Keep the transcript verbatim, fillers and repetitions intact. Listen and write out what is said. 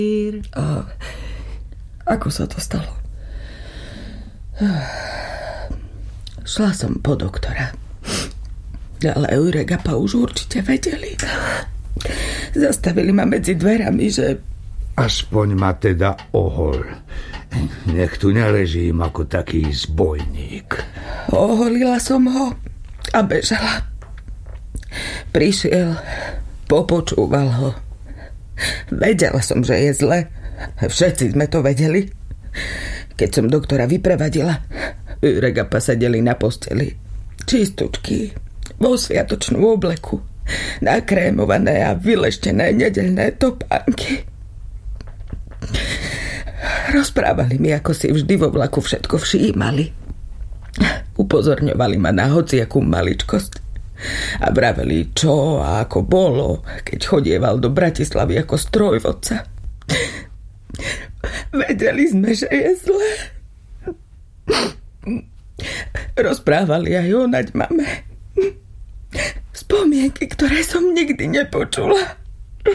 A ako sa to stalo? Šla som po doktora. Ale Jurek a Pa už určite vedeli. Zastavili ma medzi dverami, že... Aspoň ma teda ohol. Nech tu neležím ako taký zbojník. Oholila som ho a bežala. Prišiel, popočúval ho. Vedela som, že je zle. Všetci sme to vedeli. Keď som doktora vyprevadila, Jurek a Pa sedeli na posteli. Čistučky, vo sviatočnú obleku, nakrémované a vyleštené nedeľné topánky. Rozprávali mi, ako si vždy vo vlaku všetko všímali. Upozorňovali ma na hociakú maličkosť a vraveli, čo a ako bolo, keď chodieval do Bratislavy ako strojvodca. Vedeli sme, že je zlé. Rozprávali aj o naď mame. Spomienky, ktoré som nikdy nepočula.